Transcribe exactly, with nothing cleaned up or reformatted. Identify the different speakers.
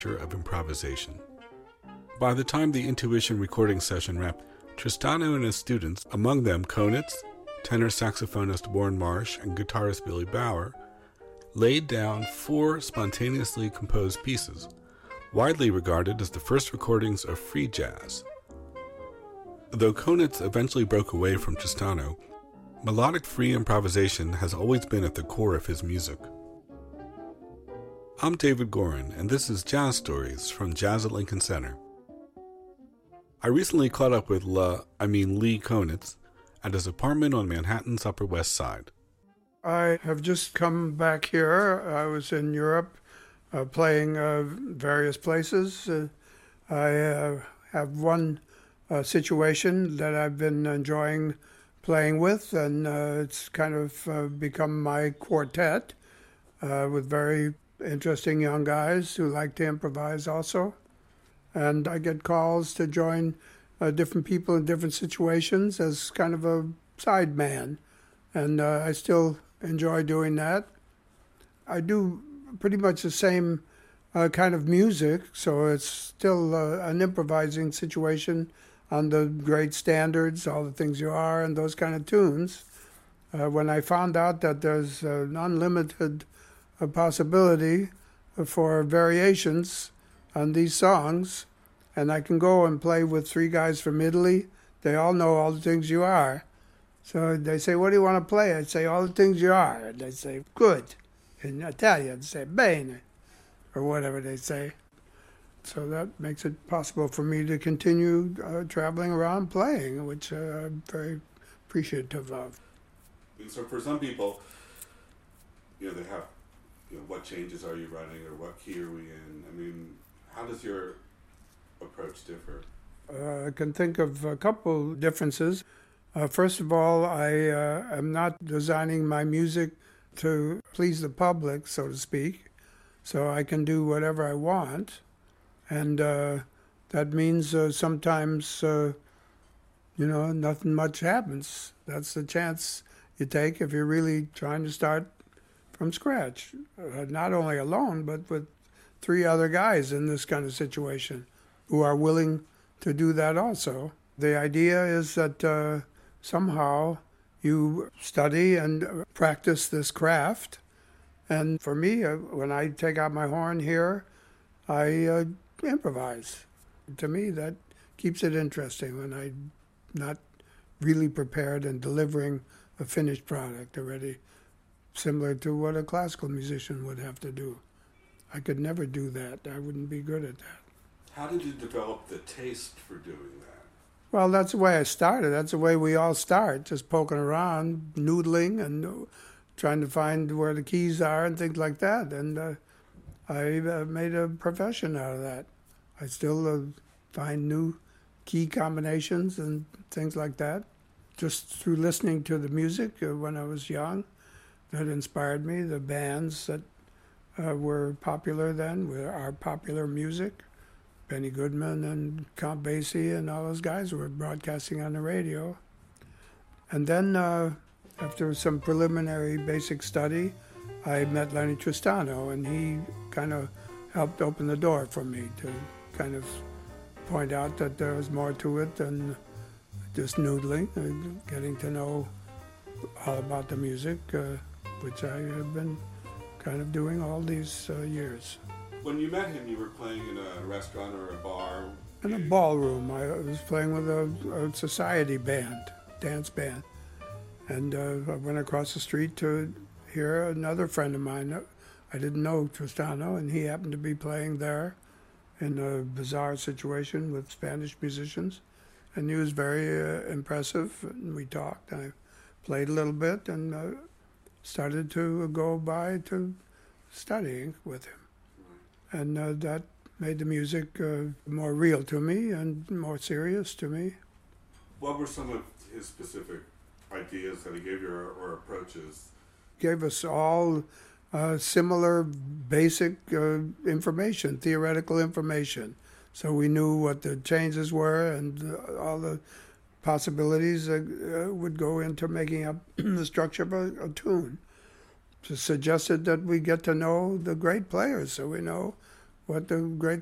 Speaker 1: of improvisation. By the time the Intuition recording session wrapped, Tristano and his students, among them Konitz, tenor saxophonist Warren Marsh, and guitarist Billy Bauer, laid down four spontaneously composed pieces, widely regarded as the first recordings of free jazz. Though Konitz eventually broke away from Tristano, melodic free improvisation has always been at the core of his music. I'm David Gorin, and this is Jazz Stories from Jazz at Lincoln Center. I recently caught up with La, I mean Lee Konitz at his apartment on Manhattan's Upper West Side.
Speaker 2: I have just come back here. I was in Europe uh, playing uh, various places. Uh, I uh, have one uh, situation that I've been enjoying playing with, and uh, it's kind of uh, become my quartet uh, with very interesting young guys who like to improvise also. And I get calls to join uh, different people in different situations as kind of a side man. And uh, I still enjoy doing that. I do pretty much the same uh, kind of music, so it's still uh, an improvising situation on the great standards, All the Things You Are, and those kind of tunes. Uh, when I found out that there's an unlimited a possibility for variations on these songs, and I can go and play with three guys from Italy. They all know All the Things You Are. So they say, what do you want to play? I say, All the Things You Are. And they say, good. In Italian, they say, bene, or whatever they say. So that makes it possible for me to continue uh, traveling around playing, which uh, I'm very appreciative of.
Speaker 1: So for some people, you know, they have, you know, what changes are you running or what key are we in? I mean, how does your approach differ?
Speaker 2: Uh, I can think of a couple differences. Uh, first of all, I uh, am not designing my music to please the public, so to speak, so I can do whatever I want. And uh, that means uh, sometimes, uh, you know, nothing much happens. That's the chance you take if you're really trying to start from scratch, uh, not only alone, but with three other guys in this kind of situation who are willing to do that also. The idea is that uh, somehow you study and practice this craft. And for me, uh, when I take out my horn here, I uh, improvise. To me, that keeps it interesting when I'm not really prepared and delivering a finished product already, similar to what a classical musician would have to do. I could never do that. I wouldn't be good at that.
Speaker 1: How did you develop the taste for doing that?
Speaker 2: Well, that's the way I started. That's the way we all start, just poking around, noodling, and trying to find where the keys are and things like that. And uh, I uh, made a profession out of that. I still uh, find new key combinations and things like that, just through listening to the music uh, when I was young. That inspired me. The bands that uh, were popular then were our popular music. Benny Goodman and Count Basie and all those guys were broadcasting on the radio. And then uh, after some preliminary basic study, I met Lenny Tristano, and he kind of helped open the door for me to kind of point out that there was more to it than just noodling, uh, getting to know all about the music, uh, which I have been kind of doing all these uh, years.
Speaker 1: When you met him, you were playing in a restaurant or a bar?
Speaker 2: In a ballroom. I was playing with a, a society band, dance band. And uh, I went across the street to hear another friend of mine. I didn't know Tristano, and he happened to be playing there in a bizarre situation with Spanish musicians. And he was very uh, impressive, and we talked. I played a little bit and uh, started to go by to studying with him. And uh, that made the music uh, more real to me and more serious to me.
Speaker 1: What were some of his specific ideas that he gave you, or, or approaches?
Speaker 2: Gave us all uh, similar basic uh, information, theoretical information. So we knew what the changes were and uh, all the possibilities that uh, would go into making up the structure of a, a tune. Just suggested that we get to know the great players so we know what the great